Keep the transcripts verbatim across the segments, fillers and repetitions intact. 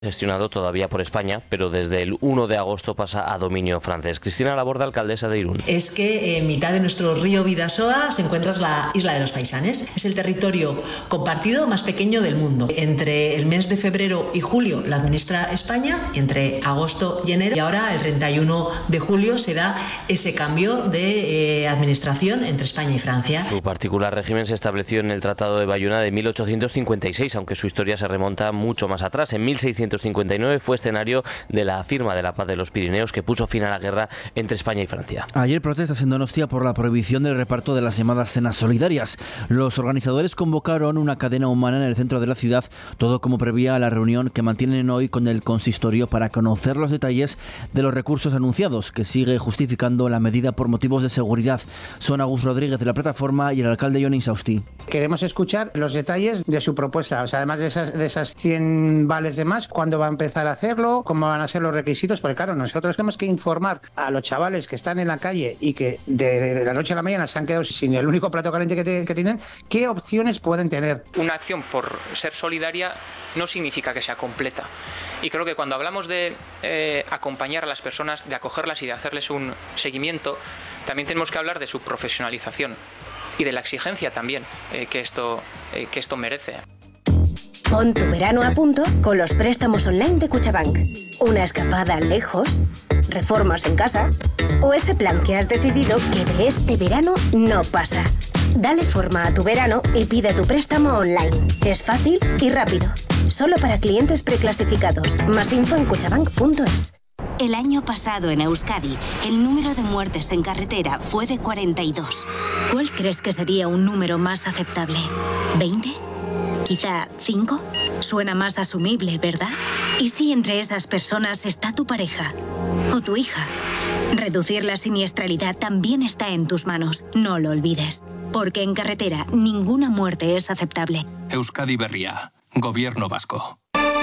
gestionado todavía por España, pero desde el uno de agosto pasa a dominio francés. Cristina Laborda, alcaldesa de Irún. Es que en mitad de nuestro río Bidasoa se encuentra la isla de los Faisanes. Es el territorio compartido más pequeño del mundo. Entre el mes de febrero y julio la administra España, y entre agosto y enero, y ahora el treinta y uno de julio se da ese cambio de eh, administración entre España y Francia. Su particular régimen se estableció en el Tratado de Bayona de mil ochocientos cincuenta y seis, aunque su historia se remonta mucho más atrás. En mil seiscientos cincuenta y nueve fue escenario de la firma de la paz de los Pirineos, que puso fin a la guerra entre España y Francia. Ayer protestas en Donostia por la prohibición del reparto de las llamadas cenas solidarias. Los organizadores convocaron una cadena humana en el centro de la ciudad, todo como prevía a la reunión que mantienen hoy con el consistorio para conocer los detalles de los recursos anunciados, que sigue justificando la medida por motivos de seguridad. Son Agus Rodríguez de la plataforma y el alcalde Jon Insausti. Queremos escuchar los detalles de su propuesta, o sea, además de esas, de esas cien vales de más, cuándo va a empezar a hacerlo, cómo van a ser los requisitos, porque claro, nosotros tenemos que informar a los chavales que están en la calle y que de la noche a la mañana se han quedado sin el único plato caliente que, te, que tienen, qué opciones pueden tener. Una acción por ser solidaria no significa que sea completa. Y creo que cuando hablamos de eh, acompañar a las personas, de acogerlas y de hacerles un seguimiento, también tenemos que hablar de su profesionalización y de la exigencia también eh, que, esto, eh, que esto merece. Pon tu verano a punto con los préstamos online de Cuchabank. Una escapada lejos, reformas en casa o ese plan que has decidido que de este verano no pasa. Dale forma a tu verano y pide tu préstamo online. Es fácil y rápido. Solo para clientes preclasificados. Más info en cuchabank punto es. El año pasado en Euskadi, el número de muertes en carretera fue de cuarenta y dos. ¿Cuál crees que sería un número más aceptable? ¿veinte? ¿Quizá cinco? Suena más asumible, ¿verdad? ¿Y si entre esas personas está tu pareja o tu hija? Reducir la siniestralidad también está en tus manos, no lo olvides. Porque en carretera ninguna muerte es aceptable. Euskadi Berria, Gobierno Vasco.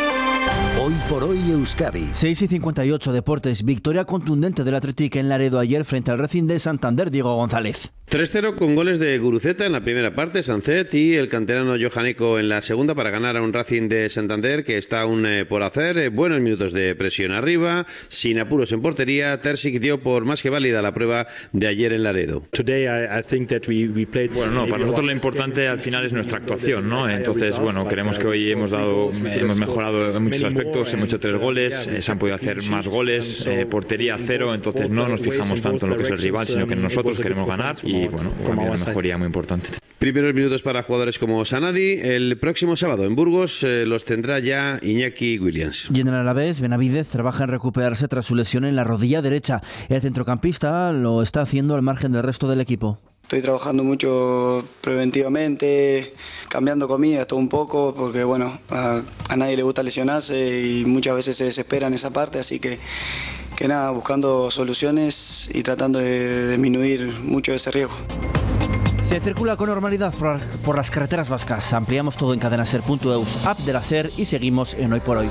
Hoy por hoy Euskadi. seis y cincuenta y ocho, deportes. Victoria contundente del Athletic en Laredo ayer frente al Racing de Santander, Diego González. tres cero con goles de Guruceta en la primera parte, Sancet y el canterano Johaneko en la segunda para ganar a un Racing de Santander que está aún eh, por hacer. Eh, buenos minutos de presión arriba, sin apuros en portería. Terzic dio por más que válida la prueba de ayer en Laredo. Bueno, no, para nosotros lo importante al final es nuestra actuación, ¿no? Entonces, bueno, creemos que hoy hemos dado, hemos mejorado en muchos aspectos, hemos hecho tres goles, eh, se han podido hacer más goles, eh, portería cero, entonces no nos fijamos tanto en lo que es el rival, sino que nosotros queremos ganar y y bueno, para mí una mejoría muy importante. Primeros minutos para jugadores como Sanadi. El próximo sábado en Burgos eh, los tendrá ya Iñaki Williams. Y en el Alavés, Benavidez trabaja en recuperarse tras su lesión en la rodilla derecha. El centrocampista lo está haciendo al margen del resto del equipo. Estoy trabajando mucho preventivamente, cambiando comida todo un poco, porque bueno, a, a nadie le gusta lesionarse y muchas veces se desespera en esa parte, así que que nada, buscando soluciones y tratando de disminuir mucho ese riesgo. Se circula con normalidad por, por las carreteras vascas. Ampliamos todo en cadenaser punto eus, app de la SER, y seguimos en Hoy por Hoy.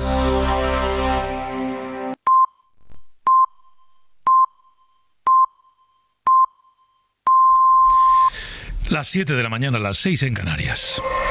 Las siete de la mañana, las seis en Canarias.